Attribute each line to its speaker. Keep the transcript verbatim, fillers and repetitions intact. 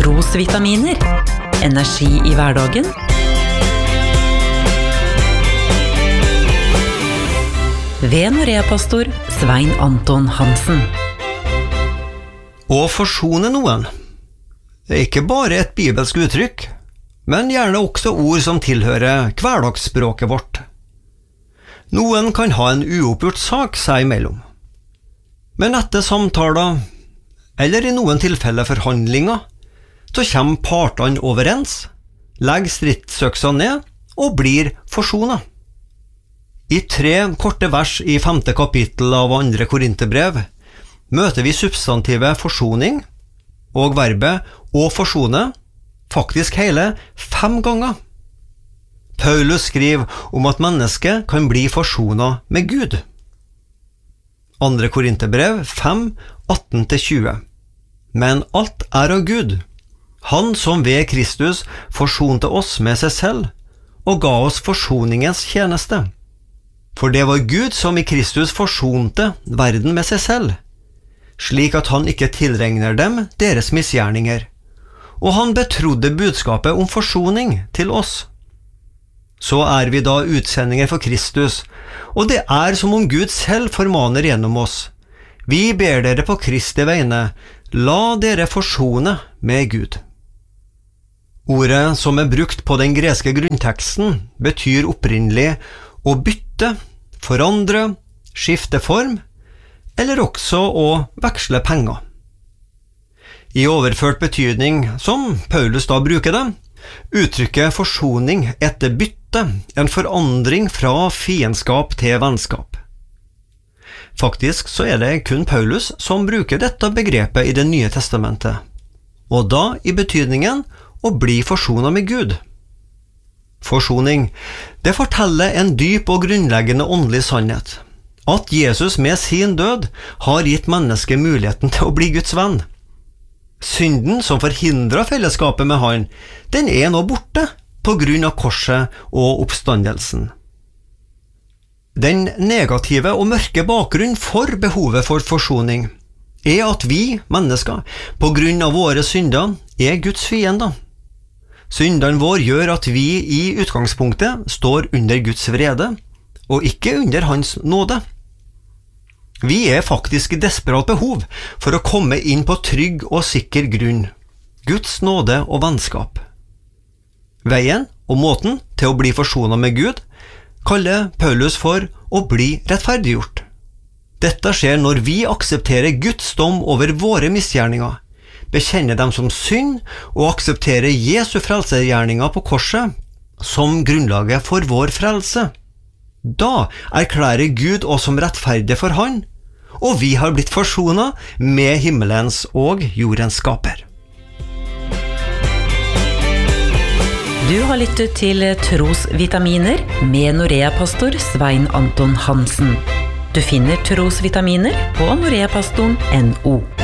Speaker 1: Trosvitaminer. Energi i hverdagen. Ved Norea-pastor Svein Anton Hansen.
Speaker 2: Å forsone noen er ikke bare et bibelsk uttrykk, men gjerne også ord som tilhører hverdagsspråket vårt. Noen kan ha en uoppgjort sak seg imellom. Men etter samtaler, eller i noen tilfeller forhandlinger, så kommer partene overens, legger stridsøksa ned og blir forsonet. I tre korte vers i femte kapittel av andre Korinterbrev møter vi substantivet forsoning og verbet å forsone faktisk hele fem ganger. Paulus skriver om at mennesket kan bli forsonet med Gud. andre Korinterbrev fem, atten til tjue. Men alt er av Gud, han som ved Kristus forsonte oss med seg selv og ga oss forsoningens tjeneste. For det var Gud som i Kristus forsonte verden med seg selv, slik at han ikke tilregner dem deres misgjerninger, og han betrodde budskapet om forsoning til oss. Så er vi da utsendinger for Kristus, og det er som om Gud selv formaner gjennom oss. Vi ber dere på Kristi vegne, la dere forsone med Gud. Ordet som er brukt på den greske grunnteksten betyr opprinnelig å bytte, forandre, skifte form, eller også å veksle penger. I overført betydning, som Paulus da bruker det, uttrykker forsoning etter bytte, en forandring fra fiendskap til vennskap. Faktisk så er det kun Paulus som bruker dette begrepet i Det nye testamentet, og da i betydningen å bli forsonet med Gud. Forsoning, det forteller en dyp og grunnleggende åndelig sannhet, at Jesus med sin død har gitt mennesket muligheten til å bli Guds venn. Synden som forhindret fellesskapet med han, den er nå borte på grunn av korset og oppstandelsen. Den negative og mørke bakgrunnen for behovet for forsoning er at vi, mennesker, på grunn av våre synder, er Guds fiender. Synden vår gjør at vi i utgangspunktet står under Guds vrede, og ikke under hans nåde. Vi er faktisk i desperat behov for å komme inn på trygg og sikker grunn, Guds nåde og vennskap. Veien og måten til å bli forsonet med Gud kaller Paulus for å bli rettferdiggjort. Dette skjer når vi aksepterer Guds dom over våre misgjerninger, bekjenner dem som synd og aksepterer Jesu frelsegjerninger på korset som grunnlaget for vår frelse. Da erklærer Gud oss som rettferdige for han, og vi har blitt forsonet med himmelens og jordens skaper.
Speaker 1: Du har lyttet til Trosvitaminer med Norea-pastor Svein Anton Hansen. Du finner Trosvitaminer på noreapastoren punktum no.